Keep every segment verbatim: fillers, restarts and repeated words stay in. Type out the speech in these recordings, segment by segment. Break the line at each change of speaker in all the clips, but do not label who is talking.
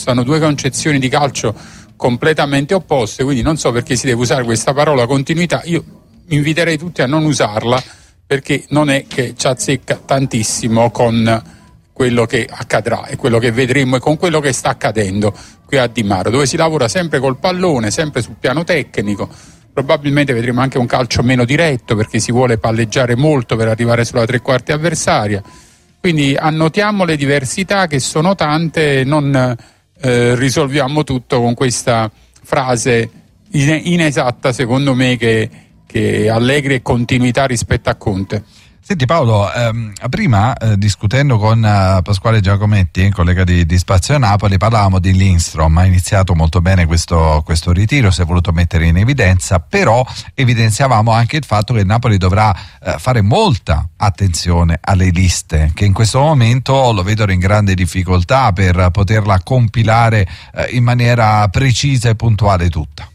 dimostrano due concezioni di calcio completamente opposte, quindi non so perché si deve usare questa parola continuità. Io inviterei tutti a non usarla, perché non è che ci azzecca tantissimo con quello che accadrà e quello che vedremo e con quello che sta accadendo qui a Di Maro, dove si lavora sempre col pallone, sempre sul piano tecnico. Probabilmente vedremo anche un calcio meno diretto, perché si vuole palleggiare molto per arrivare sulla tre quarti avversaria. Quindi annotiamo le diversità, che sono tante, non eh, risolviamo tutto con questa frase inesatta, secondo me, che, che Allegri è continuità rispetto a Conte.
Senti Paolo, ehm, prima eh, discutendo con uh, Pasquale Giacometti, collega di, di Spazio Napoli, parlavamo di Lindstrom. Ha iniziato molto bene questo, questo ritiro, si è voluto mettere in evidenza, però evidenziavamo anche il fatto che il Napoli dovrà eh, fare molta attenzione alle liste, che in questo momento lo vedono in grande difficoltà per poterla compilare eh, in maniera precisa e puntuale tutta.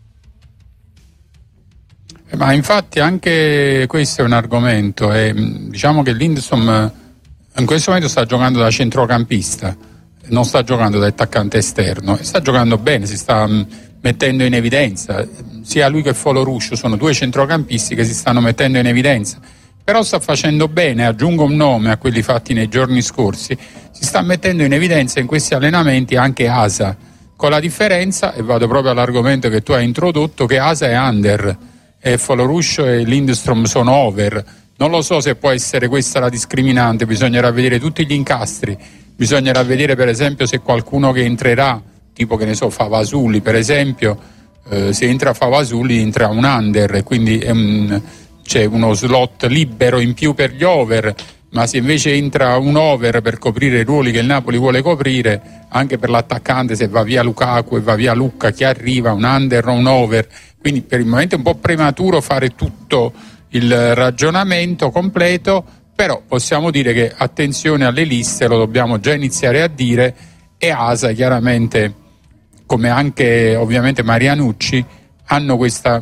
Ma infatti anche questo è un argomento, e diciamo che Lindstrom in questo momento sta giocando da centrocampista, non sta giocando da attaccante esterno, e sta giocando bene, si sta mettendo in evidenza. Sia lui che Foloruscio sono due centrocampisti che si stanno mettendo in evidenza, però sta facendo bene. Aggiungo un nome a quelli fatti nei giorni scorsi: si sta mettendo in evidenza in questi allenamenti anche Asa, con la differenza, e vado proprio all'argomento che tu hai introdotto, che Asa è under e Foloruscio e Lindstrom sono over. Non lo so se può essere questa la discriminante, bisognerà vedere tutti gli incastri, bisognerà vedere per esempio se qualcuno che entrerà, tipo che ne so Favasulli per esempio, eh, se entra Favasulli entra un under e quindi è un, c'è uno slot libero in più per gli over, ma se invece entra un over per coprire i ruoli che il Napoli vuole coprire, anche per l'attaccante, se va via Lukaku e va via Lucca, chi arriva, un under o un over. Quindi per il momento è un po' prematuro fare tutto il ragionamento completo, però possiamo dire che attenzione alle liste, lo dobbiamo già iniziare a dire, e Asa chiaramente, come anche ovviamente Marianucci, hanno questa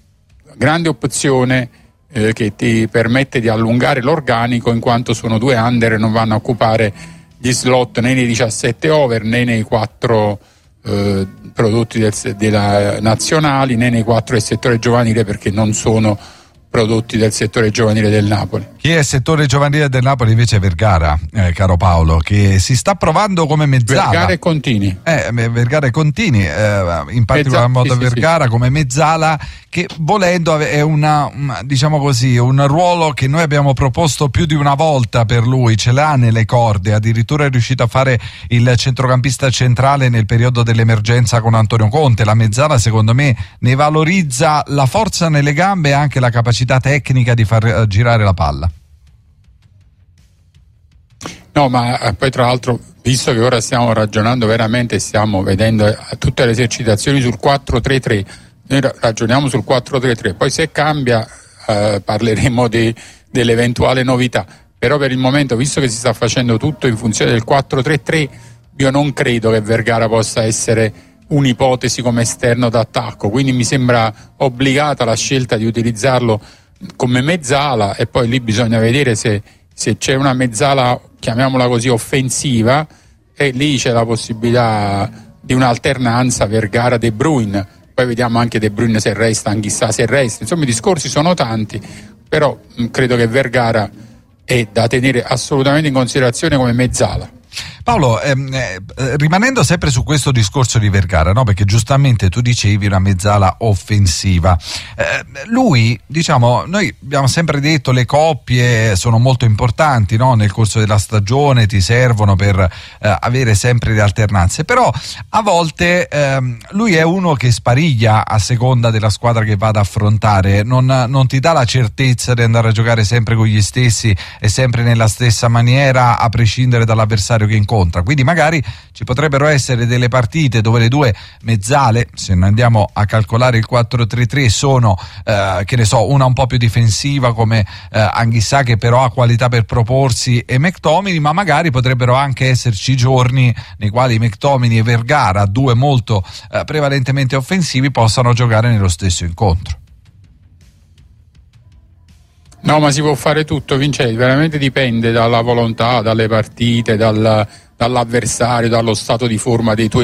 grande opzione eh, che ti permette di allungare l'organico, in quanto sono due under e non vanno a occupare gli slot né nei diciassette over né nei quattro eh, prodotti del, della nazionali né nei quattro del settore giovanile, perché non sono prodotti del settore giovanile del Napoli.
Chi è il settore giovanile del Napoli invece è Vergara, eh, caro Paolo, che si sta provando come mezzala.
Vergara e Contini.
Eh, Vergara e Contini, eh, in particolar modo sì, Vergara sì, come mezzala, che volendo è una, una, diciamo così, un ruolo che noi abbiamo proposto più di una volta per lui, ce l'ha nelle corde, addirittura è riuscito a fare il centrocampista centrale nel periodo dell'emergenza con Antonio Conte. La mezzala secondo me ne valorizza la forza nelle gambe e anche la capacità tecnica di far girare la palla.
No, ma poi tra l'altro, visto che ora stiamo ragionando veramente, stiamo vedendo tutte le esercitazioni sul quattro tre tre, noi ragioniamo sul quattro tre tre, poi se cambia eh, parleremo di, dell'eventuale novità, però per il momento, visto che si sta facendo tutto in funzione del quattro tre tre, io non credo che Vergara possa essere un'ipotesi come esterno d'attacco, quindi mi sembra obbligata la scelta di utilizzarlo come mezzala, e poi lì bisogna vedere se, se c'è una mezzala, chiamiamola così, offensiva, e lì c'è la possibilità di un'alternanza Vergara-De Bruyne, poi vediamo anche De Bruyne se resta, Anghissà se resta, insomma i discorsi sono tanti, però mh, credo che Vergara è da tenere assolutamente in considerazione come mezzala.
Paolo, ehm, eh, rimanendo sempre su questo discorso di Vergara, no? Perché giustamente tu dicevi una mezzala offensiva, eh, lui, diciamo, noi abbiamo sempre detto le coppie sono molto importanti, no? Nel corso della stagione ti servono per eh, avere sempre le alternanze, però a volte ehm, lui è uno che spariglia a seconda della squadra che va ad affrontare, non, non ti dà la certezza di andare a giocare sempre con gli stessi e sempre nella stessa maniera, a prescindere dall'avversario che incontra. Quindi magari ci potrebbero essere delle partite dove le due mezzale, se ne andiamo a calcolare il quattro tre tre, sono eh, che ne so, una un po' più difensiva come eh, Anghissà, che però ha qualità per proporsi, e McTominay, ma magari potrebbero anche esserci giorni nei quali McTominay e Vergara, due molto eh, prevalentemente offensivi, possano giocare nello stesso incontro.
No, ma si può fare tutto, Vincenzo, veramente dipende dalla volontà, dalle partite, dal, dall'avversario, dallo stato di forma dei tuoi